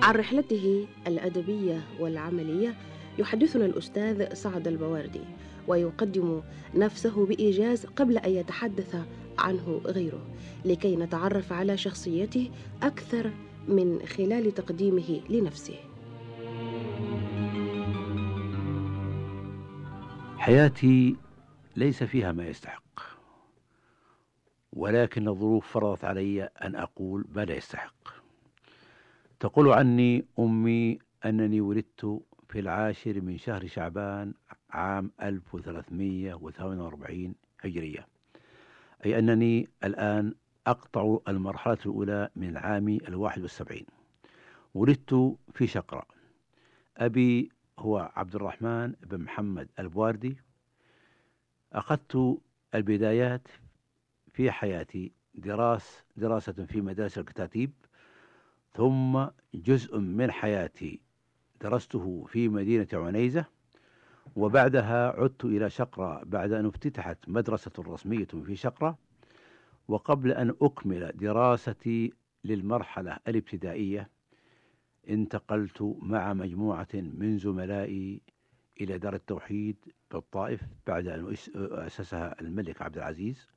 عن رحلته الأدبية والعملية يحدثنا الأستاذ سعد البواردي، ويقدم نفسه بإيجاز قبل أن يتحدث عنه غيره، لكي نتعرف على شخصيته أكثر من خلال تقديمه لنفسه. حياتي ليس فيها ما يستحق، ولكن الظروف فرضت علي أن أقول ما لا يستحق. تقول عني أمي أنني ولدت في 10 من شهر شعبان عام 1348 هجرية، أي أنني الآن أقطع المرحلة الأولى من عام 71. ولدت في شقرة. أبي هو عبد الرحمن بن محمد البواردي. أخذت البدايات في حياتي دراسة في مدارس الكتاتيب، ثم جزء من حياتي درسته في مدينة عنيزة، وبعدها عدت إلى شقرة بعد أن افتتحت مدرسة رسمية في شقرة. وقبل أن أكمل دراستي للمرحلة الابتدائية انتقلت مع مجموعة من زملائي إلى دار التوحيد بالطائف بعد أن أسسها الملك عبد العزيز.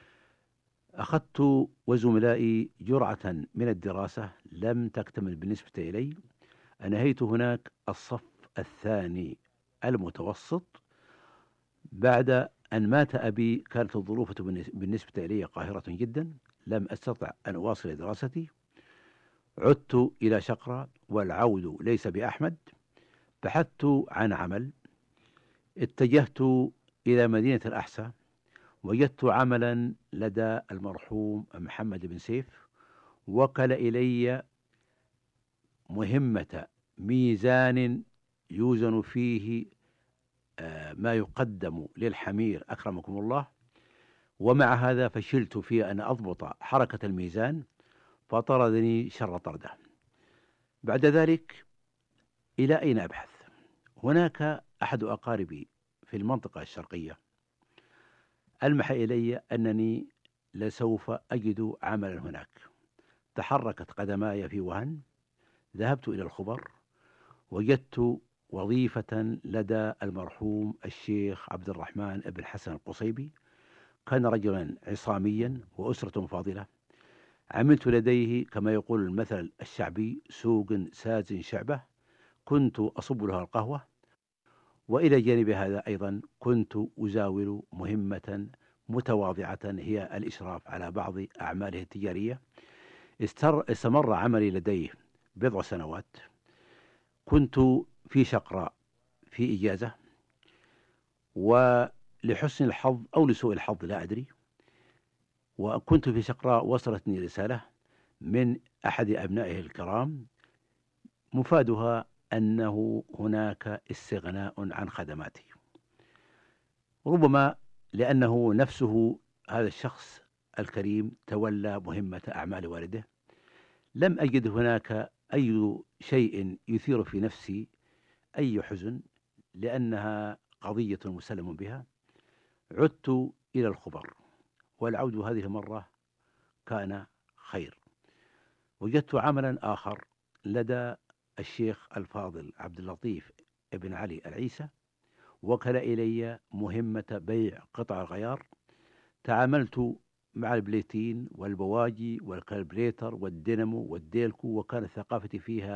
أخذت وزملائي جرعة من الدراسة لم تكتمل بالنسبة إلي. أنهيت هناك الصف الثاني المتوسط. بعد أن مات أبي كانت الظروف بالنسبة إلي قاهرة جدا، لم أستطع أن أواصل دراستي. عدت إلى شقرة، والعود ليس بأحمد. بحثت عن عمل، اتجهت إلى مدينة الأحساء، وجدت عملا لدى المرحوم محمد بن سيف. وكل إلي مهمة ميزان يوزن فيه ما يقدم للحمير أكرمكم الله. ومع هذا فشلت في أن أضبط حركة الميزان، فطردني شر طرده. بعد ذلك إلى أين أبحث؟ هناك أحد أقاربي في المنطقة الشرقية ألمح إلي أنني لسوف أجد عملا هناك. تحركت قدماي في وهن، ذهبت إلى الخبر، وجدت وظيفة لدى المرحوم الشيخ عبد الرحمن بن حسن القصيبي. كان رجلا عصاميا وأسرة فاضلة. عملت لديه كما يقول المثل الشعبي سوق ساز شعبة، كنت أصب لها القهوة. وإلى جانب هذا أيضا كنت أزاول مهمة متواضعة هي الإشراف على بعض أعماله التجارية. استمر عملي لديه بضع سنوات. كنت في شقراء في إجازة، ولحسن الحظ أو لسوء الحظ لا أدري، وكنت في شقراء وصلتني رسالة من أحد أبنائه الكرام مفادها أنه هناك استغناء عن خدماتي. ربما لأنه نفسه هذا الشخص الكريم تولى مهمة أعمال والده، لم أجد هناك أي شيء يثير في نفسي أي حزن، لأنها قضية مسلم بها. عدت إلى الخبر، والعود هذه المرة كان خير. وجدت عملا آخر لدى الشيخ الفاضل عبد اللطيف ابن علي العيسى، وكل إلي مهمة بيع قطع الغيار. تعاملت مع البليتين والبواجي والكالبريتر والدينامو والديلكو، وكانت ثقافتي فيها